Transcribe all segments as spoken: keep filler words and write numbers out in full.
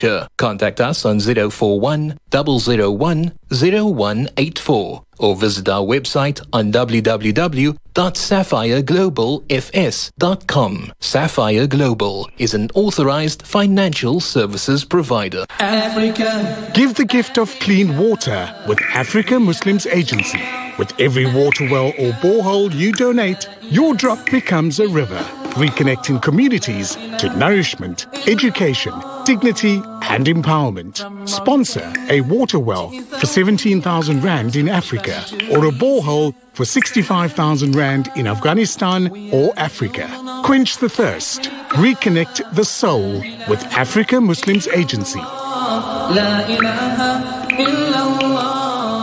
Contact us on zero four one, zero zero one, zero one eight four or visit our website on w w w dot sapphire global f s dot com. Sapphire Global is an authorized financial services provider. Africa. Give the gift of clean water with Africa Muslims Agency. With every water well or borehole you donate, your drop becomes a river, reconnecting communities to nourishment, education, dignity and empowerment. Sponsor a water well for seventeen thousand rand in Africa or a borehole for sixty-five thousand rand in Afghanistan or Africa. Quench the thirst. Reconnect the soul with Africa Muslims Agency. La ilaha illallah.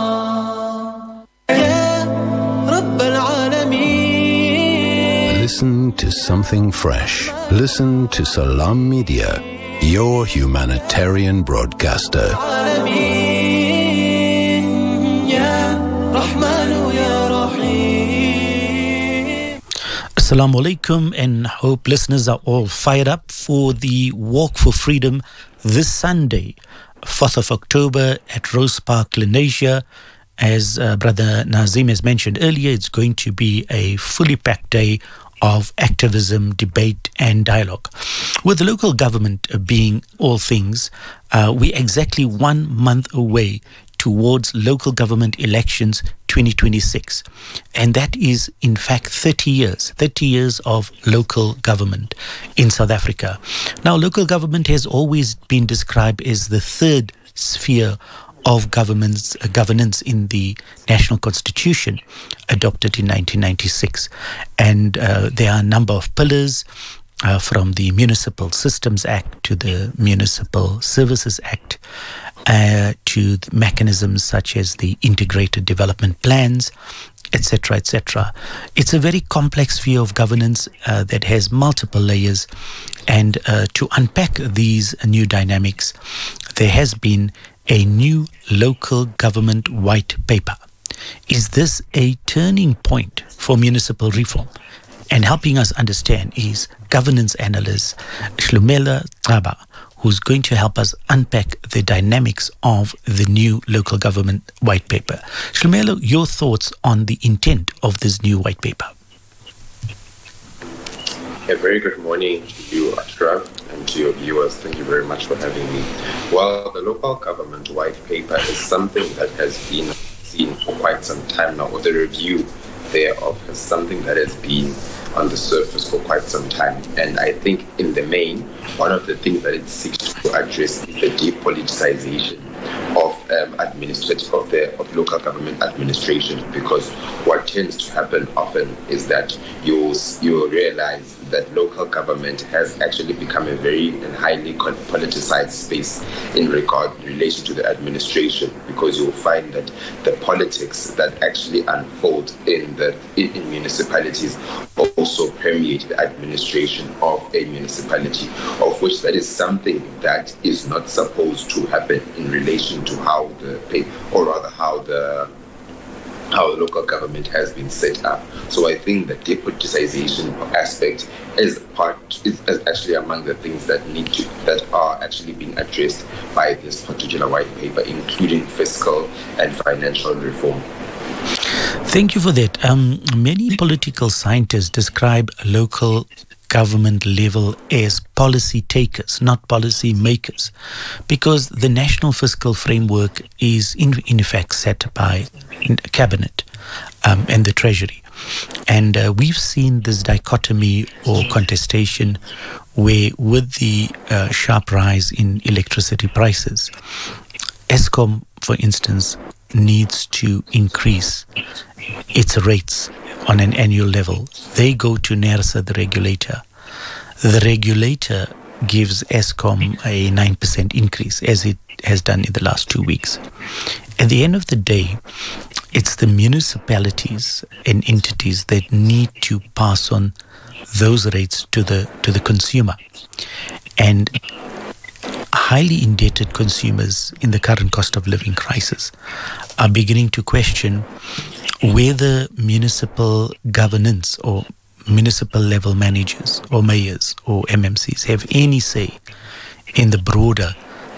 Listen to something fresh. Listen to Salam Media, your humanitarian broadcaster. Assalamu alaikum, and hope listeners are all fired up for the Walk for Freedom this Sunday, fourth of October at Rose Park, Lenasia. As uh, Brother Nazim has mentioned earlier, it's going to be a fully packed day of activism, debate and dialogue. With the local government being all things, uh, we're exactly one month away towards local government elections twenty twenty-six. And that is, in fact, thirty years, thirty years of local government in South Africa. Now, local government has always been described as the third sphere of government's uh, governance in the National Constitution adopted in nineteen ninety-six. And uh, there are a number of pillars, uh, from the Municipal Systems Act to the Municipal Services Act, uh, to the mechanisms such as the integrated development plans, et cetera, et cetera. It's a very complex view of governance uh, that has multiple layers. And uh, to unpack these new dynamics, there has been a new local government white paper. Is this a turning point for municipal reform? And helping us understand is governance analyst Shlumela Xaba, who's going to help us unpack the dynamics of the new local government white paper. Shlumela, your thoughts on the intent of this new white paper? A very good morning to you, Ashraf, and to your viewers. Thank you very much for having me. Well, the local government white paper is something that has been seen for quite some time now, or the review thereof is something that has been on the surface for quite some time. And I think in the main, one of the things that it seeks to address is the depoliticization of um, administrative of the of local government administration, because what tends to happen often is that you you realize that local government has actually become a very and highly politicized space in regard in relation to the administration, because you'll find that the politics that actually unfold in the in, in municipalities also permeate the administration of a municipality, of which that is something that is not supposed to happen in relation to how the or rather how the how the local government has been set up. So I think the depoliticization aspect is part is, is actually among the things that need to that are actually being addressed by this particular white paper, including fiscal and financial reform. Thank you for that. Um, many political scientists describe local government level as policy takers, not policy makers, because the national fiscal framework is in, in effect set by cabinet um, and the treasury. And uh, we've seen this dichotomy or contestation where, with the uh, sharp rise in electricity prices, Eskom, for instance, needs to increase its rates on an annual level. They go to NERSA, the regulator. The regulator gives Eskom a nine percent increase, as it has done in the last two weeks. At the end of the day, it's the municipalities and entities that need to pass on those rates to the to the consumer. And highly indebted consumers in the current cost of living crisis are beginning to question whether municipal governance or municipal level managers or mayors or M M Cs have any say in the broader